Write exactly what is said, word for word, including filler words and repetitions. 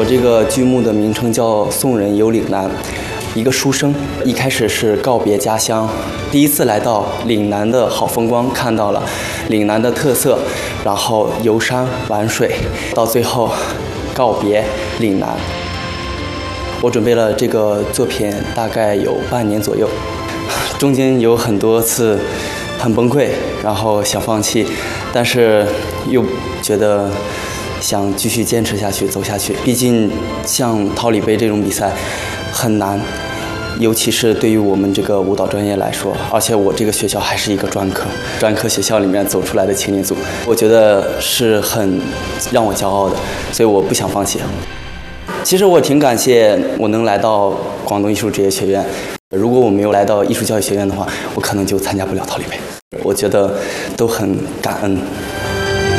我这个剧目的名称叫《送人游岭南》，一个书生一开始是告别家乡，第一次来到岭南的好风光，看到了岭南的特色，然后游山玩水，到最后告别岭南。我准备了这个作品大概有半年左右，中间有很多次很崩溃，然后想放弃，但是又觉得想继续坚持下去，走下去。毕竟像桃李杯这种比赛很难，尤其是对于我们这个舞蹈专业来说，而且我这个学校还是一个专科，专科学校里面走出来的青年组，我觉得是很让我骄傲的，所以我不想放弃。其实我挺感谢我能来到广东艺术职业学院，如果我没有来到艺术教育学院的话，我可能就参加不了桃李杯。我觉得都很感恩。